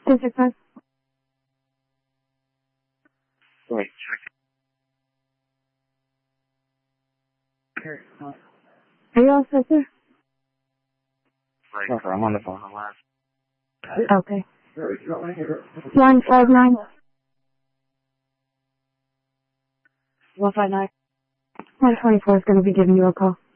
1065. Wait, check. Are you all set, sir? Right. I'm on the phone. Okay. 159. 159. 124 is going to be giving you a call.